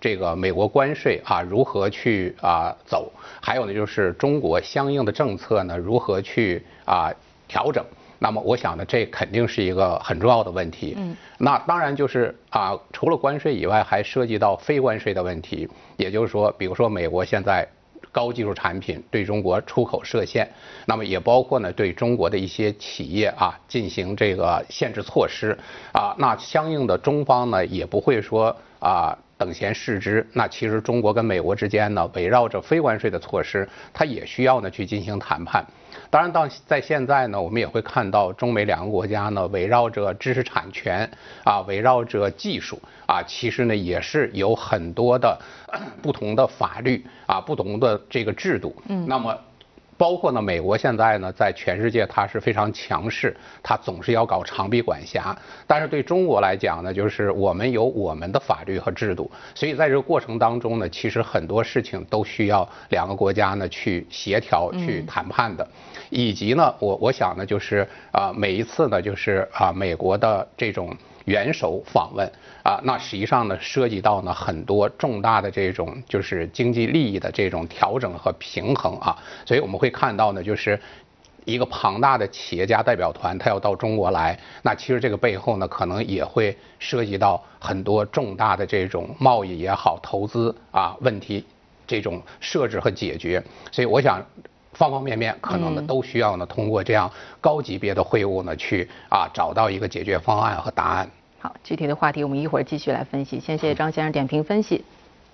这个美国关税如何去走，还有呢就是中国相应的政策呢如何去调整。那么我想呢，这肯定是一个很重要的问题。那当然就是除了关税以外，还涉及到非关税的问题。也就是说，比如说美国现在高技术产品对中国出口设限，那么也包括呢对中国的一些企业进行这个限制措施那相应的中方呢也不会说等闲视之。那其实中国跟美国之间呢，围绕着非关税的措施，它也需要呢去进行谈判。当然，在现在呢，我们也会看到中美两个国家呢，围绕着知识产权围绕着技术其实呢也是有很多的不同的法律不同的这个制度。那么包括呢，美国现在呢，在全世界它是非常强势，它总是要搞长臂管辖。但是对中国来讲呢，就是我们有我们的法律和制度，所以在这个过程当中呢，其实很多事情都需要两个国家呢去协调、去谈判的。以及呢，我想呢，就是每一次呢，就是美国的这种元首访问那实际上呢，涉及到呢很多重大的这种就是经济利益的这种调整和平衡所以我们会看到呢，就是一个庞大的企业家代表团，他要到中国来，那其实这个背后呢，可能也会涉及到很多重大的这种贸易也好、投资问题这种设置和解决。所以我想，方方面面可能呢都需要呢通过这样高级别的会晤呢去找到一个解决方案和答案。 好，具体的话题我们一会儿继续来分析。先谢谢张先生点评分析。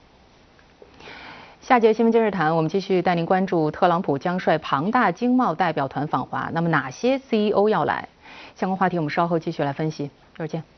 下节新闻今日谈，我们继续带您关注特朗普将率庞大经贸代表团访华，那么哪些 CEO 要来？相关话题我们稍后继续来分析。一会儿见。